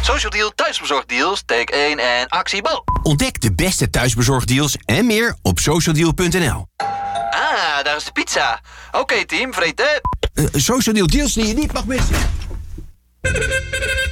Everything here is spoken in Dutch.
Social Deal thuisbezorgdeals, take 1 en actie Bo. Ontdek de beste thuisbezorgdeals en meer op socialdeal.nl. Ah, daar is de pizza. Oké, team, vreten. Social Deal deals die je niet mag missen.